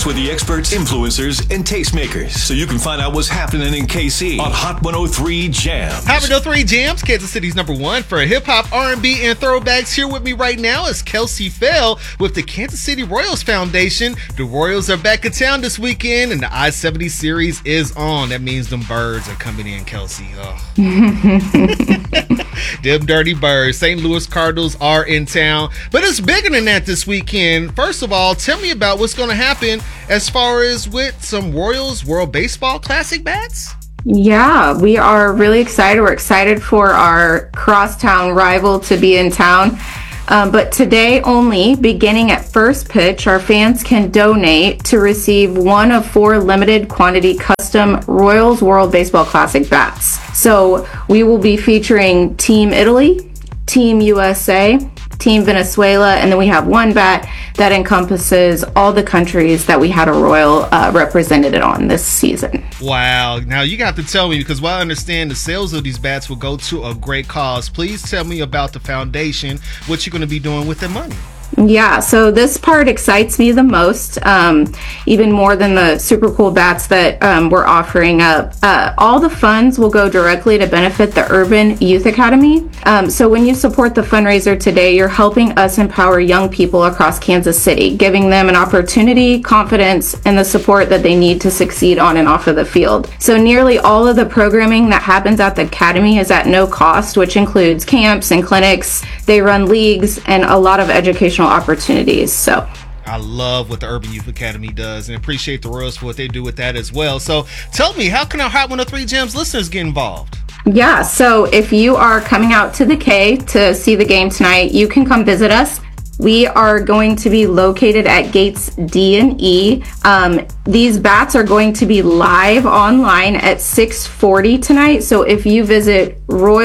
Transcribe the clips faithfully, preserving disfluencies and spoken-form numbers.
Chats with the experts, influencers, and tastemakers, so you can find out what's happening in K C on Hot one oh three Jams. Hot one oh three Jams, Kansas City's number one for hip hop, R and B, and throwbacks. Here with me right now is Kelsey Fell with the Kansas City Royals Foundation. The Royals are back in town this weekend, and the I seventy series is on. That means them birds are coming in, Kelsey. Them dirty birds. Saint Louis Cardinals are in town, but it's bigger than that this weekend. First of all, tell me about what's going to happen as far as with some Royals World Baseball Classic bats. Yeah, we are really excited. We're excited for our crosstown rival to be in town. Um, but today only, beginning at first pitch, our fans can donate to receive one of four limited quantity custom Royals World Baseball Classic bats. So we will be featuring Team Italy, Team U S A, Team Venezuela, and then we have one bat that encompasses all the countries that we had a Royal uh, represented on this season. Wow. Now you got to tell me, because while I understand the sales of these bats will go to a great cause, please tell me about the foundation, what you're going to be doing with the money. Yeah, so this part excites me the most, um, even more than the super cool bats that um, we're offering up. Uh, all the funds will go directly to benefit the Urban Youth Academy. Um, so when you support the fundraiser today, you're helping us empower young people across Kansas City, giving them an opportunity, confidence, and the support that they need to succeed on and off of the field. So nearly all of the programming that happens at the Academy is at no cost, which includes camps and clinics. They run leagues and a lot of educational opportunities. So I love what the Urban Youth Academy does and appreciate the Royals for what they do with that as well. So tell me, how can our Hot one oh three Jams listeners get involved? Yeah, so if you are coming out to the K to see the game tonight, you can come visit us. We are going to be located at Gates D and E. Um, these bats are going to be live online at six forty tonight. So if you visit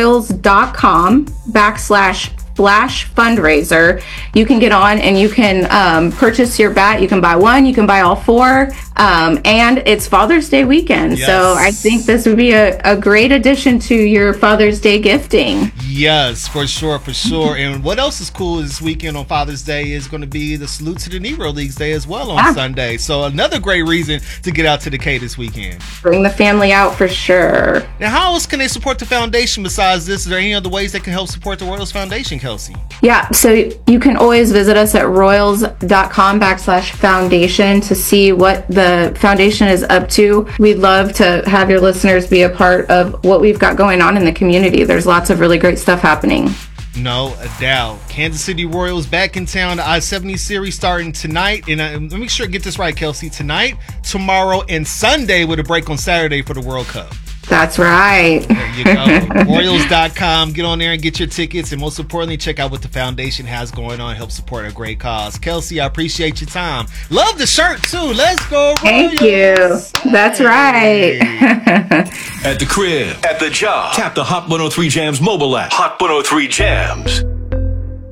royals.com backslash Flash fundraiser, you can get on and you can um, purchase your bat. You can buy one, you can buy all four, um, and it's Father's Day weekend. Yes. So I think this would be a, a great addition to your Father's Day gifting. Yes, for sure, for sure. And what else is cool this weekend on Father's Day is going to be the Salute to the Negro Leagues Day as well on Yeah. Sunday. So another great reason to get out to the K this weekend. Bring the family out for sure. Now, how else can they support the foundation besides this? Is there any other ways they can help support the Royals Foundation, Kelsey? Yeah, so you can always visit us at royals.com backslash foundation to see what the foundation is up to. We'd love to have your listeners be a part of what we've got going on in the community. There's lots of really great stuff happening. No doubt. Kansas City Royals back in town. The I seventy series starting tonight. And uh, let me sure get this right, Kelsey. Tonight, tomorrow, and Sunday with a break on Saturday for the World Cup. That's right. There you go. Royals dot com. Get on there and get your tickets. And most importantly, check out what the foundation has going on. Help support a great cause. Kelsey, I appreciate your time. Love the shirt, too. Let's go, Royals. Thank you. That's right. At the crib, at the job, tap the Hot one oh three Jams mobile app. Hot one oh three Jams.